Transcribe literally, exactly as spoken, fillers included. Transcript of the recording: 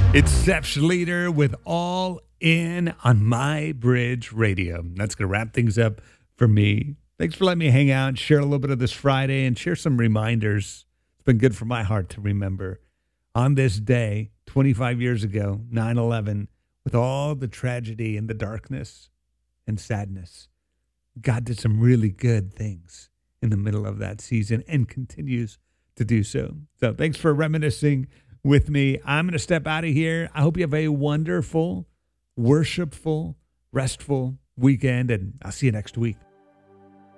It's Seth Schleter with All In on My Bridge Radio. That's going to wrap things up for me. Thanks for letting me hang out, share a little bit of this Friday, and share some reminders. It's been good for my heart to remember. On this day, twenty-five years ago, nine eleven, with all the tragedy and the darkness and sadness, God did some really good things in the middle of that season and continues to do so. So thanks for reminiscing with me. I'm going to step out of here. I hope you have a wonderful, worshipful, restful weekend, and I'll see you next week.